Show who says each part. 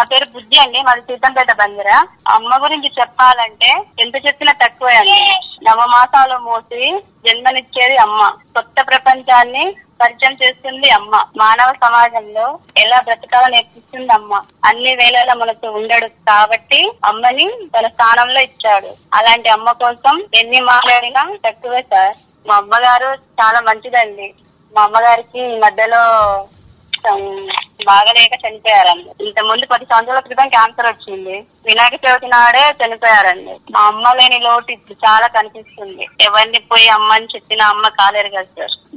Speaker 1: పేరు బుజ్జి అండి, మాది సీతంపేట బంజరా. అమ్మ గురించి చెప్పాలంటే ఎంత చెప్పినా తక్కువే అండి. నవమాసాలు మోసి జన్మనిచ్చేది అమ్మ. కొత్త ప్రపంచాన్ని పరిచయం చేస్తుంది అమ్మ. మానవ సమాజంలో ఎలా బ్రతకాలో నేర్పిస్తుంది అమ్మ. అన్ని వేళలా మనతో ఉండడు కాబట్టి అమ్మని తన స్థానంలో ఇచ్చాడు. అలాంటి అమ్మ కోసం ఎన్ని మాట్లాడినా తక్కువే సార్. మా అమ్మగారు చాలా మంచిదండి. మా అమ్మగారికి ఈ మధ్యలో బాగలేక చనిపోయారండి. ఇంత ముందు 10 సంవత్సరాల క్రితం క్యాన్సర్ వచ్చింది. వినాయక చవితి నాడే చనిపోయారండి. మా అమ్మ లేని లోటు ఇప్పుడు చాలా కనిపిస్తుంది. ఎవరిని పోయి అమ్మ అని చెప్పినా అమ్మ కాలేరు కదా సార్.